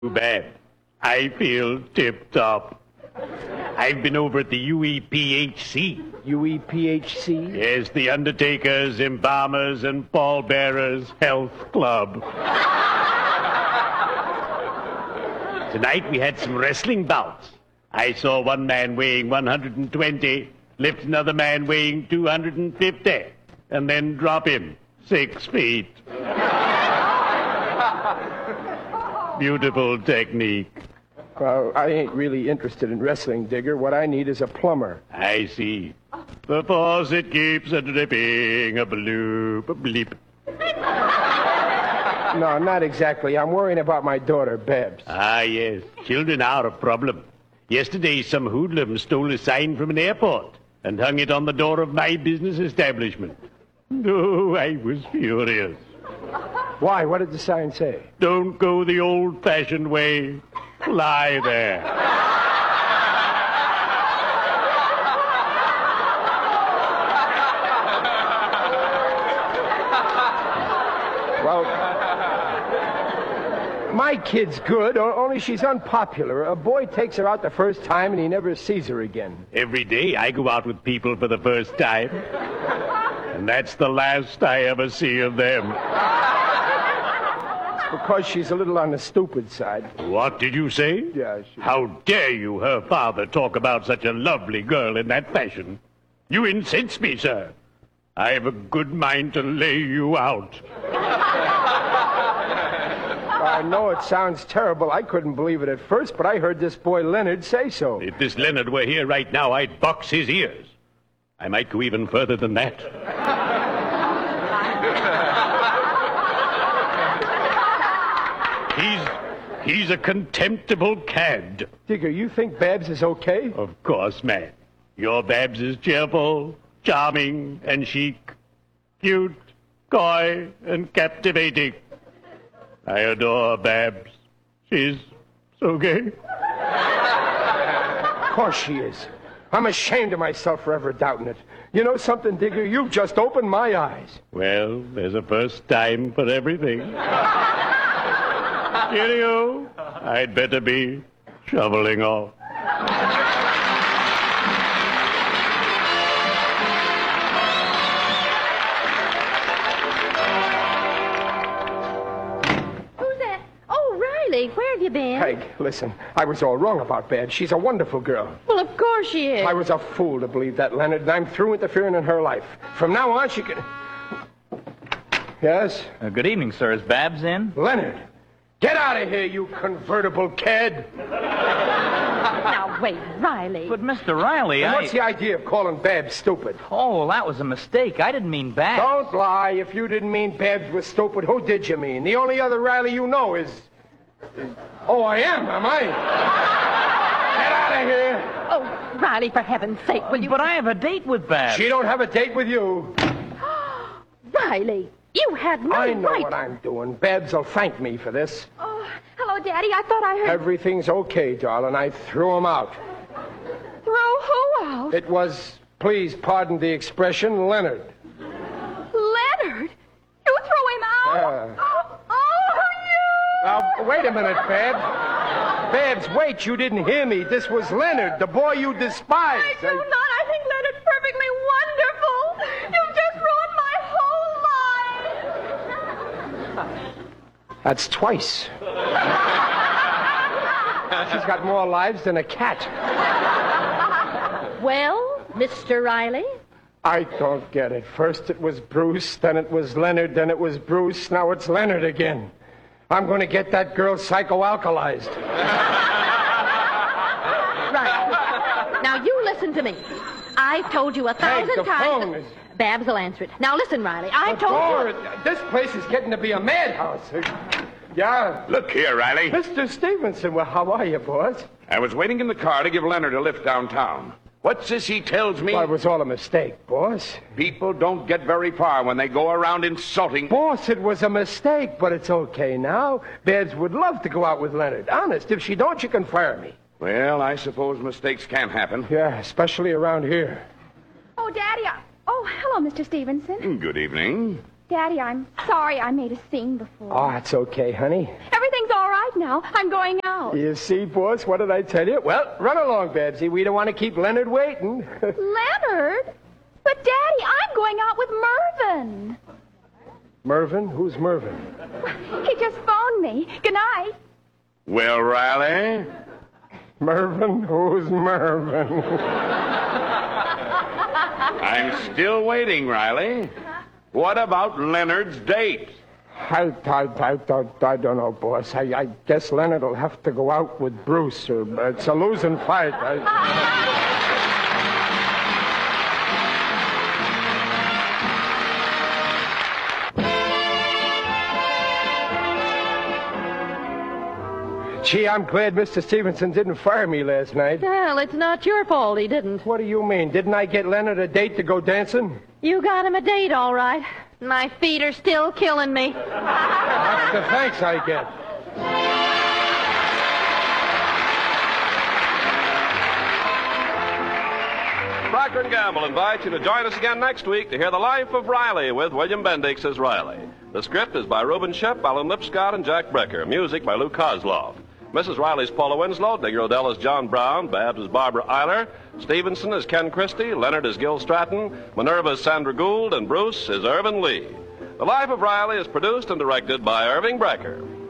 Too bad. I feel tip-top. I've been over at the UEPHC. UEPHC? Yes, the Undertakers, Embalmers, and Pallbearers Health Club. Tonight we had some wrestling bouts. I saw one man weighing 120 lift another man weighing 250 and then drop him 6 feet. Beautiful technique. Well, I ain't really interested in wrestling, Digger. What I need is a plumber. I see. The faucet keeps a dripping, a bloop, a bleep. No, not exactly. I'm worrying about my daughter, Babs. Ah, yes. Children are a problem. Yesterday, some hoodlum stole a sign from an airport and hung it on the door of my business establishment. Oh, I was furious. Why? What did the sign say? Don't go the old-fashioned way. Lie there. Well, my kid's good, only she's unpopular. A boy takes her out the first time and he never sees her again. Every day I go out with people for the first time. And that's the last I ever see of them. Because she's a little on the stupid side. What did you say? Yeah, How dare you, her father, talk about such a lovely girl in that fashion? You incense me, sir. I have a good mind to lay you out. I know it sounds terrible. I couldn't believe it at first, but I heard this boy Leonard say so. If this Leonard were here right now, I'd box his ears. I might go even further than that. He's a contemptible cad. Digger, you think Babs is okay? Of course, man. Your Babs is cheerful, charming, and chic. Cute, coy, and captivating. I adore Babs. She's so gay. Of course she is. I'm ashamed of myself for ever doubting it. You know something, Digger? You've just opened my eyes. Well, there's a first time for everything. Cheerio. I'd better be shoveling off. Who's that? Oh, Riley, where have you been? Peg, listen, I was all wrong about Babs. She's a wonderful girl. Well, of course she is. I was a fool to believe that, Leonard, and I'm through interfering in her life. From now on, she can... Yes? Good evening, sir. Is Babs in? Leonard, get out of here, you convertible cad. Now, wait, Riley. But, Mr. Riley, And what's the idea of calling Babs stupid? Oh, well, that was a mistake. I didn't mean Babs. Don't lie. If you didn't mean Babs was stupid, who did you mean? The only other Riley you know is... Oh, I am I? Get out of here. Oh, Riley, for heaven's sake, will you... But I have a date with Babs. She don't have a date with you. Riley, you had no I know right... what I'm doing. Babs will thank me for this. Oh, hello, Daddy. I thought I heard... Everything's okay, darling. I threw him out. Throw who out? It was, please pardon the expression, Leonard. Leonard? You threw him out? Yeah. Oh, Now, wait a minute, Babs. Babs, wait. You didn't hear me. This was Leonard, the boy you despise. I do not. I think Leonard's perfectly wonderful. You've just ruined my whole life. That's twice. She's got more lives than a cat. Well, Mr. Riley? I don't get it. First it was Bruce, then it was Leonard, then it was Bruce, now it's Leonard again. I'm going to get that girl psychoalkalized. Right. Now, you listen to me. I've told you 1,000 Hey, the times... phone is... Babs will answer it. Now, listen, Riley. I The told you... door, this place is getting to be a madhouse. Yeah. Look here, Riley. Mr. Stevenson, well, how are you, boss? I was waiting in the car to give Leonard a lift downtown. What's this he tells me? Well, it was all a mistake, boss. People don't get very far when they go around insulting... Boss, it was a mistake, but it's okay now. Babs would love to go out with Leonard. Honest, if she don't, you can fire me. Well, I suppose mistakes can happen. Yeah, especially around here. Oh, Daddy, Oh, hello, Mr. Stevenson. Good evening. Daddy, I'm sorry I made a scene before. Oh, it's okay, honey. Everything's all right, right now. I'm going out. You see, boss, what did I tell you? Well, run along, Babsy. We don't want to keep Leonard waiting. Leonard? But, Daddy, I'm going out with Mervyn. Mervyn? Who's Mervyn? He just phoned me. Good night. Well, Riley? Mervyn? Who's Mervyn? I'm still waiting, Riley. What about Leonard's date? I don't know, boss. I guess Leonard will have to go out with Bruce. It's a losing fight. Gee, I'm glad Mr. Stevenson didn't fire me last night. Well, it's not your fault he didn't. What do you mean? Didn't I get Leonard a date to go dancing? You got him a date, all right. My feet are still killing me. That's the thanks I get. Procter & Gamble invites you to join us again next week to hear The Life of Riley with William Bendix as Riley. The script is by Reuben Ship, Alan Lipscott, and Jack Brecker. Music by Lou Kozlov. Mrs. Riley's Paula Winslow, Digger Odell is John Brown, Babs is Barbara Eiler, Stevenson is Ken Christie, Leonard is Gil Stratton, Minerva is Sandra Gould, and Bruce is Irvin Lee. The Life of Riley is produced and directed by Irving Brecker.